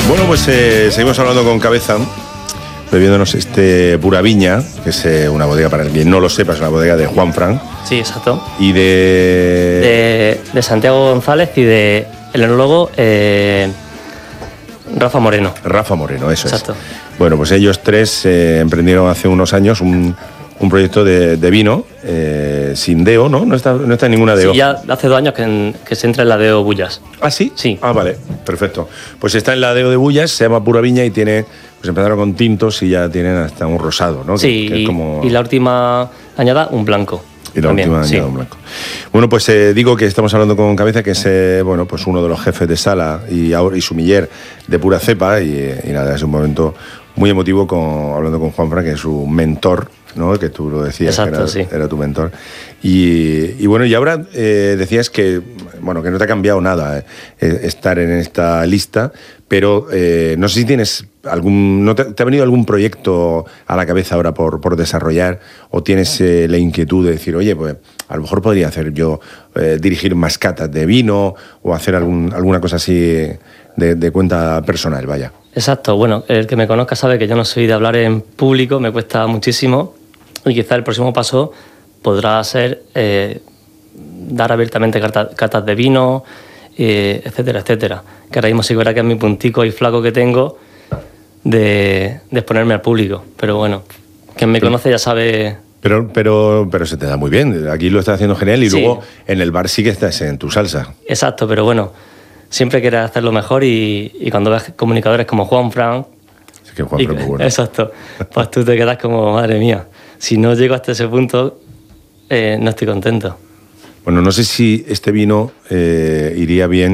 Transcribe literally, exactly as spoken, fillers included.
Bueno, pues eh, seguimos hablando con Cabeza, bebiéndonos este Pura Viña, que es eh, una bodega, para el quien no lo sepa, es una bodega de Juanfran. Sí, exacto. Y de... De, de Santiago González y de el enólogo eh, Rafa Moreno. Rafa Moreno, eso exacto. es. Bueno, pues ellos tres eh, emprendieron hace unos años un, un proyecto de, de vino eh, sin D E O, ¿no? No está, no está en ninguna D E O. Sí, ya hace dos años que, en, que se entra en la D E O Bullas. ¿Ah, sí? Sí. Ah, vale, perfecto. Pues está en la D E O de Bullas, se llama Pura Viña y tiene... Pues empezaron con tintos y ya tienen hasta un rosado, ¿no? Sí, que, que es como... y la última añada, un blanco. Y la también, última sí. añada un blanco. Bueno, pues eh, digo que estamos hablando con Cabeza, que es eh, bueno, pues uno de los jefes de sala y, y sumiller de Pura Cepa, y, y nada, es un momento muy emotivo con, hablando con Juanfran, que es su mentor, ¿no? Que tú lo decías. Exacto, que era, sí. era tu mentor. Y, y bueno, y ahora eh, decías que, bueno, que no te ha cambiado nada eh, estar en esta lista, pero eh, no sé si tienes algún, ¿no te, te ha venido algún proyecto a la cabeza ahora por, por desarrollar, o tienes eh, la inquietud de decir, oye, pues a lo mejor podría hacer yo, eh, dirigir más catas de vino o hacer algún, alguna cosa así de, de cuenta personal, vaya? Exacto, bueno, el que me conozca sabe que yo no soy de hablar en público, me cuesta muchísimo, y quizá el próximo paso podrá ser eh, dar abiertamente cartas, catas de vino, eh, etcétera, etcétera. Que ahora mismo sí que verá que es mi puntico y flaco que tengo de, de exponerme al público, pero bueno, quien me conoce ya sabe... Pero, pero, pero se te da muy bien, aquí lo estás haciendo genial y sí. Luego en el bar sí que estás en tu salsa. Exacto, pero bueno, siempre quieres hacerlo mejor y, y cuando ves comunicadores como Juanfran... Es que Juanfran es muy bueno. Exacto, pues tú te quedas como, madre mía, si no llego hasta ese punto, eh, no estoy contento. Bueno, no sé si este vino eh, iría bien